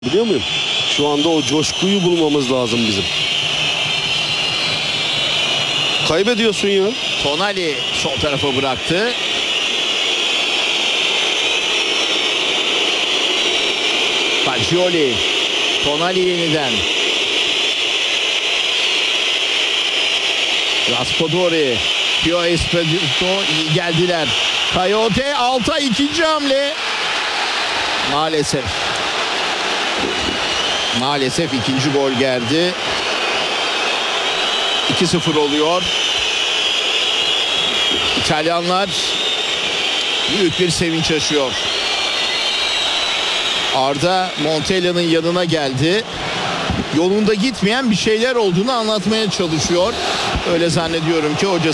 Biliyor muyum? Şu anda o coşkuyu bulmamız lazım bizim. Kaybediyorsun ya. Tonali sol tarafa bıraktı. Fagioli. Tonali yeniden. Raspadori. Pio Esposito iyi geldiler. Coyote Altay ikinci hamle. Maalesef ikinci gol geldi. 2-0 oluyor. İtalyanlar büyük bir sevinç yaşıyor. Arda Montella'nın yanına geldi. Yolunda gitmeyen bir şeyler olduğunu anlatmaya çalışıyor. Öyle zannediyorum ki hocası